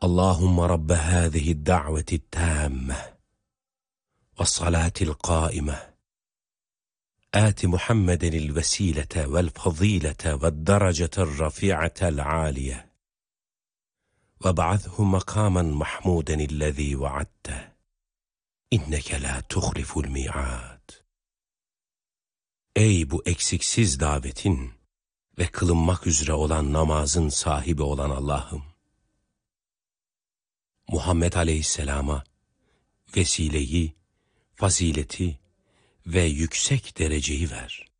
Allahümme Rabbe hâzihi da'veti tâmme ve salâtil qâime آت محمدا الوسيلة والفضيلة والدرجة الرفيعة العالية وابعثه مقاما محمودا الذي وعدته إنك لا تخلف الميعاد. Ey bu eksiksiz davetin ve kılınmak üzere olan namazın sahibi olan Allah'ım, Muhammed Aleyhisselam'a vesileyi, fazileti ve yüksek dereceyi ver.